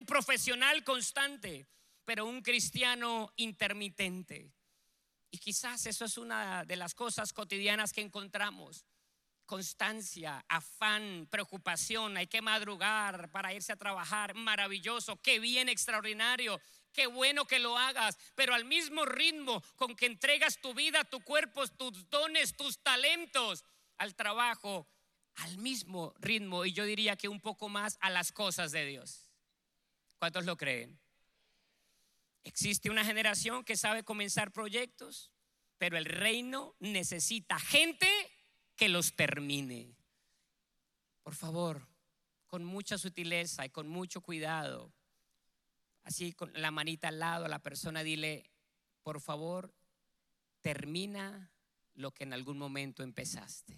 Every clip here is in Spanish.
profesional constante, pero un cristiano intermitente. Y quizás eso es una de las cosas cotidianas que encontramos. Constancia, afán, preocupación, hay que madrugar para irse a trabajar, maravilloso, qué bien, extraordinario, qué bueno que lo hagas, pero al mismo ritmo con que entregas tu vida, tu cuerpo, tus dones, tus talentos al trabajo, al mismo ritmo, y yo diría que un poco más a las cosas de Dios. ¿Cuántos lo creen? Existe una generación que sabe comenzar proyectos, pero el reino necesita gente que los termine. Por favor, con mucha sutileza y con mucho cuidado, así con la manita al lado a la persona, dile: por favor, termina lo que en algún momento empezaste.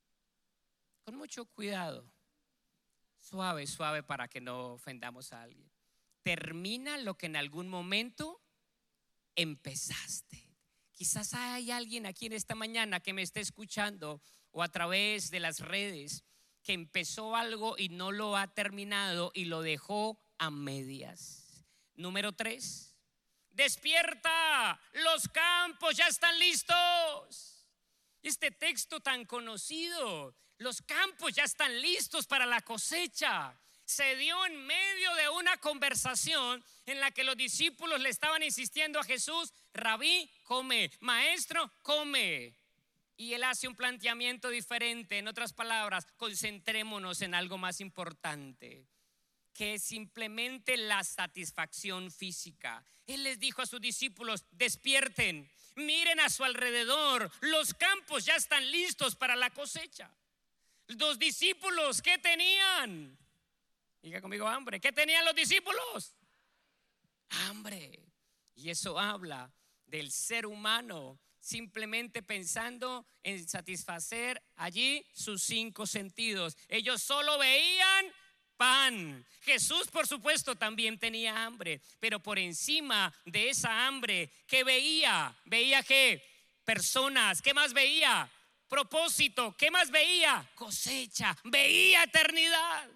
Con mucho cuidado, suave, suave, para que no ofendamos a alguien. Termina lo que en algún momento empezaste. Quizás hay alguien aquí en esta mañana que me esté escuchando o a través de las redes que empezó algo y no lo ha terminado y lo dejó a medias. Número 3, despierta, los campos ya están listos. Este texto tan conocido, los campos ya están listos para la cosecha, se dio en medio de una conversación en la que los discípulos le estaban insistiendo a Jesús: Rabí, come, maestro, come. Y él hace un planteamiento diferente. En otras palabras, concentrémonos en algo más importante, que es simplemente la satisfacción física. Él les dijo a sus discípulos: despierten, miren a su alrededor, los campos ya están listos para la cosecha. Los discípulos, ¿qué tenían? Diga conmigo: hambre. ¿Qué tenían los discípulos? Hambre. Y eso habla del ser humano simplemente pensando en satisfacer allí sus 5 sentidos. Ellos solo veían pan. Jesús, por supuesto, también tenía hambre, pero por encima de esa hambre, ¿qué veía? ¿Veía qué? Personas. ¿Qué más veía? Propósito. ¿Qué más veía? Cosecha. Veía eternidad.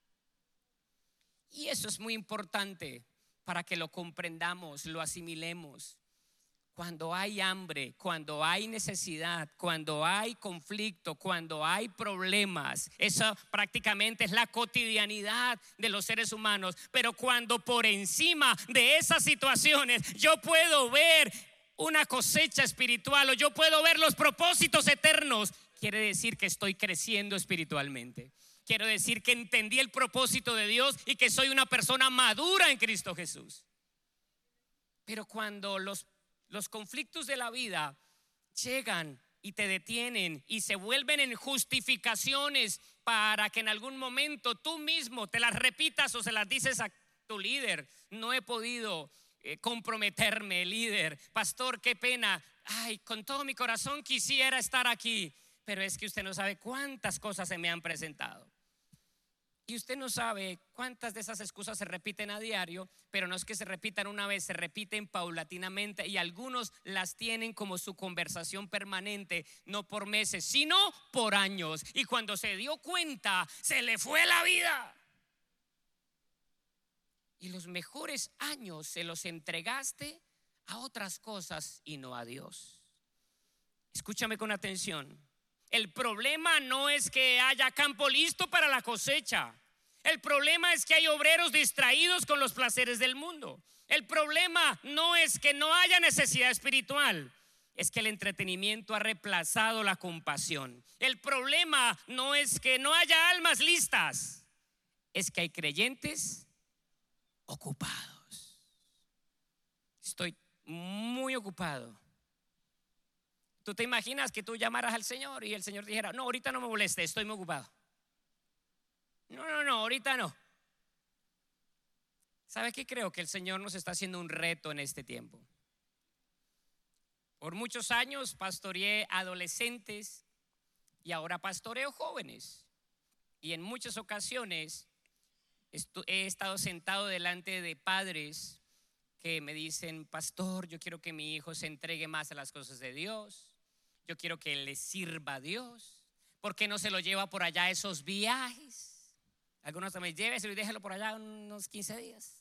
Y eso es muy importante para que lo comprendamos, lo asimilemos. Cuando hay hambre, cuando hay necesidad, cuando hay conflicto, cuando hay problemas, eso prácticamente es la cotidianidad de los seres humanos. Pero cuando por encima de esas situaciones yo puedo ver una cosecha espiritual o yo puedo ver los propósitos eternos, quiere decir que estoy creciendo espiritualmente. Quiero decir que entendí el propósito de Dios y que soy una persona madura en Cristo Jesús. Pero cuando los conflictos de la vida llegan y te detienen y se vuelven en justificaciones para que en algún momento tú mismo te las repitas o se las dices a tu líder: no he podido comprometerme, líder, pastor, qué pena, ay, con todo mi corazón quisiera estar aquí, pero es que usted no sabe cuántas cosas se me han presentado. Y usted no sabe cuántas de esas excusas se repiten a diario, pero no es que se repitan una vez, se repiten paulatinamente, y algunos las tienen como su conversación permanente, no por meses, sino por años. Y cuando se dio cuenta, se le fue la vida. Y los mejores años se los entregaste a otras cosas y no a Dios. Escúchame con atención. El problema no es que haya campo listo para la cosecha. El problema es que hay obreros distraídos con los placeres del mundo. El problema no es que no haya necesidad espiritual. Es que el entretenimiento ha reemplazado la compasión. El problema no es que no haya almas listas. Es que hay creyentes ocupados. Estoy muy ocupado. ¿Tú te imaginas que tú llamaras al Señor y el Señor dijera: no, ahorita no me moleste, estoy muy ocupado? No, ahorita no. ¿Sabe qué? Creo que el Señor nos está haciendo un reto en este tiempo. Por muchos años pastoreé adolescentes y ahora pastoreo jóvenes. Y en muchas ocasiones he estado sentado delante de padres que me dicen: pastor, yo quiero que mi hijo se entregue más a las cosas de Dios. Yo quiero que le sirva a Dios. ¿Por qué no se lo lleva por allá a esos viajes? Algunos también: lléveselo y déjelo por allá unos 15 días.